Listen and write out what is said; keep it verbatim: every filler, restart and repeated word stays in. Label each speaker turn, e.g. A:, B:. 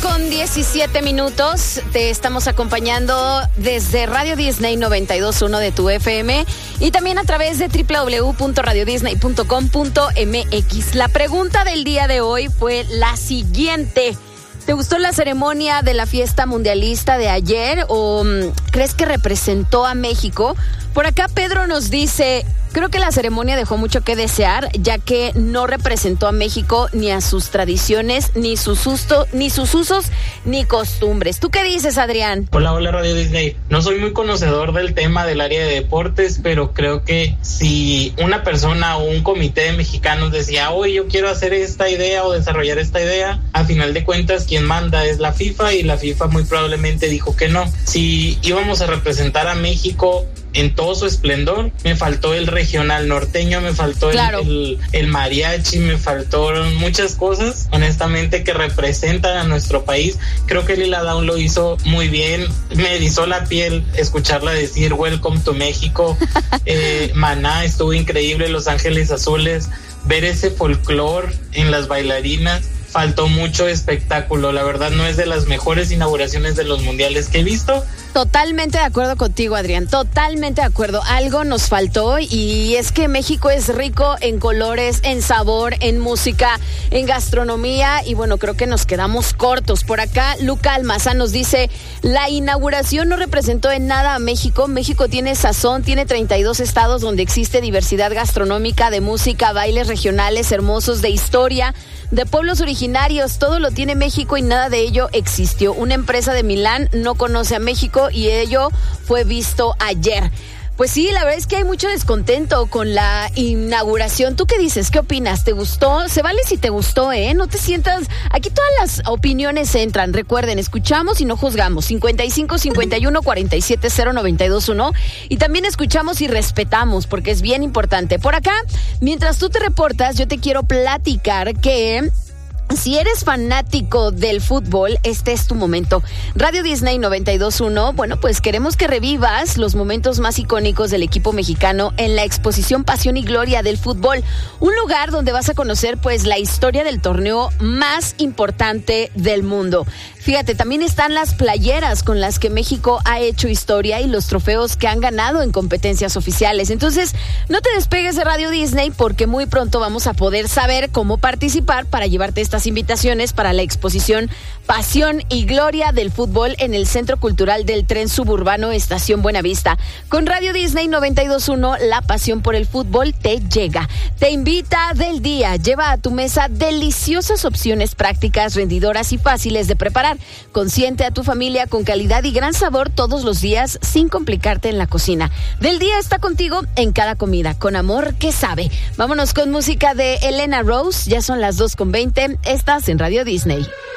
A: con diecisiete minutos. Te estamos acompañando desde Radio Disney noventa y dos punto uno de tu F M y también a través de doble u doble u doble u punto radio disney punto com punto m x. La pregunta del día de hoy fue la siguiente. ¿Te gustó la ceremonia de la fiesta mundialista de ayer o um, crees que representó a México? Por acá Pedro nos dice, creo que la ceremonia dejó mucho que desear, ya que no representó a México ni a sus tradiciones, ni sus, susto, ni sus usos, ni costumbres. ¿Tú qué dices, Adrián?
B: Hola, hola Radio Disney. No soy muy conocedor del tema del área de deportes, pero creo que si una persona o un comité de mexicanos decía, oye, yo quiero hacer esta idea o desarrollar esta idea, a final de cuentas quien manda es la FIFA y la FIFA muy probablemente dijo que no. Si íbamos a representar a México en todo su esplendor, me faltó el regional norteño, me faltó claro. el, el, el mariachi, me faltaron muchas cosas, honestamente, que representan a nuestro país. Creo que Lila Downs lo hizo muy bien, me erizó la piel escucharla decir Welcome to México. eh, Maná estuvo increíble, Los Ángeles Azules, ver ese folclore en las bailarinas. Faltó mucho espectáculo, la verdad no es de las mejores inauguraciones de los mundiales que he visto.
A: Totalmente de acuerdo contigo, Adrián, totalmente de acuerdo. Algo nos faltó y es que México es rico en colores, en sabor, en música, en gastronomía y bueno, creo que nos quedamos cortos. Por acá, Luca Almazán nos dice, la inauguración no representó en nada a México. México tiene sazón, tiene treinta y dos estados donde existe diversidad gastronómica, de música, bailes regionales hermosos, de historia, de pueblos originarios, todo lo tiene México y nada de ello existió. Una empresa de Milán no conoce a México y ello fue visto ayer. Pues sí, la verdad es que hay mucho descontento con la inauguración. ¿Tú qué dices? ¿Qué opinas? ¿Te gustó? Se vale si te gustó, ¿eh? No te sientas... Aquí todas las opiniones entran. Recuerden, escuchamos y no juzgamos. cincuenta y cinco, cincuenta y uno, cuarenta y siete, cero, noventa y dos, uno. Y también escuchamos y respetamos, porque es bien importante. Por acá, mientras tú te reportas, yo te quiero platicar que... si eres fanático del fútbol, este es tu momento. Radio Disney noventa y dos punto uno, bueno, pues queremos que revivas los momentos más icónicos del equipo mexicano en la exposición Pasión y Gloria del Fútbol. Un lugar donde vas a conocer, pues, la historia del torneo más importante del mundo. Fíjate, también están las playeras con las que México ha hecho historia y los trofeos que han ganado en competencias oficiales. Entonces, no te despegues de Radio Disney porque muy pronto vamos a poder saber cómo participar para llevarte estas invitaciones para la exposición Pasión y Gloria del Fútbol en el Centro Cultural del Tren Suburbano Estación Buenavista. Con Radio Disney noventa y dos punto uno, la pasión por el fútbol te llega. Te invita del día. Lleva a tu mesa deliciosas opciones prácticas, rendidoras y fáciles de preparar. Consiente a tu familia con calidad y gran sabor todos los días sin complicarte en la cocina. Del día está contigo en cada comida, con amor que sabe. Vámonos con música de Elena Rose. Ya son las dos con veinte. Estás en Radio Disney.